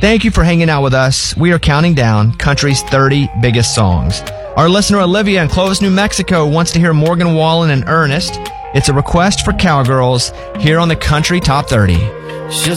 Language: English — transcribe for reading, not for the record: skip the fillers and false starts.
Thank you for hanging out with us. We are counting down country's 30 biggest songs. Our listener Olivia in Clovis, New Mexico wants to hear Morgan Wallen and Ernest. It's a request for Cowgirls here on the Country Top 30.